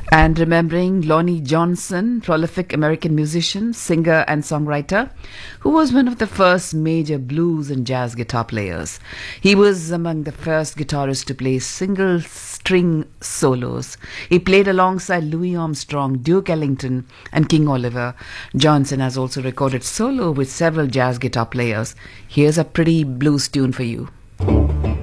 And remembering Lonnie Johnson, prolific American musician, singer, and songwriter, who was one of the first major blues and jazz guitar players. He was among the first guitarists to play single string solos. He played alongside Louis Armstrong, Duke Ellington, and King Oliver. Johnson has also recorded solo with several jazz guitar players. Here's a pretty blues tune for you.